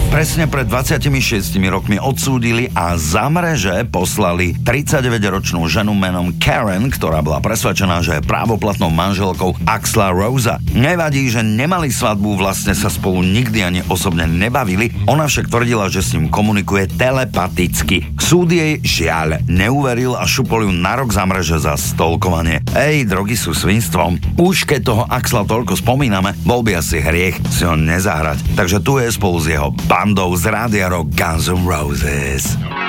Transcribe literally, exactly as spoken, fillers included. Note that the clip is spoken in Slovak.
Presne pred dvadsiatimi šiestimi rokmi odsúdili a za mreže poslali tridsaťdeväťročnú ženu menom Karen, ktorá bola presvedčená, že je právoplatnou manželkou Axla Rosea. Nevadí, že nemali svadbu, vlastne sa spolu nikdy ani osobne nebavili, ona však tvrdila, že s ním komunikuje telepaticky. Súd jej žiaľ neuveril a šupol ju na rok za mreže za stolkovanie. Ej, drogy sú svinstvom. Už keď toho Axla toľko spomíname, bol by asi hriech si ho nezahrať. Takže tu je spolu s jeho bandou z Rádia Rock Guns N' Roses.